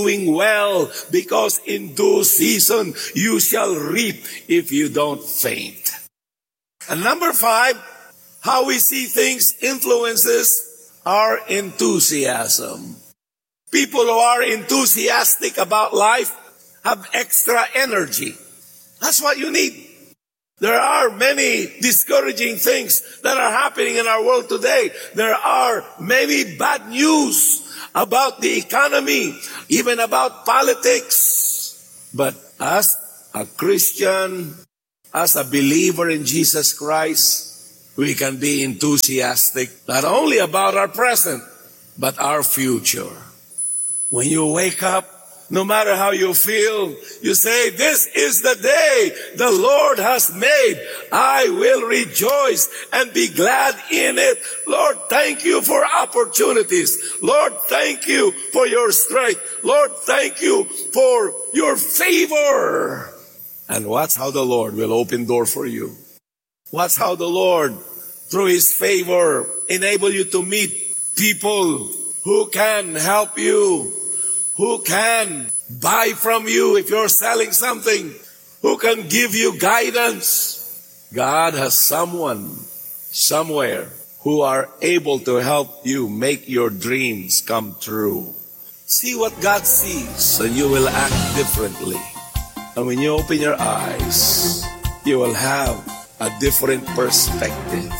doing well, because in due season you shall reap if you don't faint. And number 5, how we see things influences our enthusiasm. People who are enthusiastic about life have extra energy. That's what you need. There are many discouraging things that are happening in our world today. There are many bad news about the economy, even about politics. But as a Christian, as a believer in Jesus Christ, we can be enthusiastic not only about our present, but our future. When you wake up, no matter how you feel, you say, this is the day the Lord has made. I will rejoice and be glad in it. Lord, thank you for opportunities. Lord, thank you for your strength. Lord, thank you for your favor. And watch how the Lord will open doors for you. Watch how the Lord, through His favor, enable you to meet people who can help you, who can buy from you if you're selling something, who can give you guidance. God has someone, somewhere, who are able to help you make your dreams come true. See what God sees, and you will act differently. And when you open your eyes, you will have a different perspective.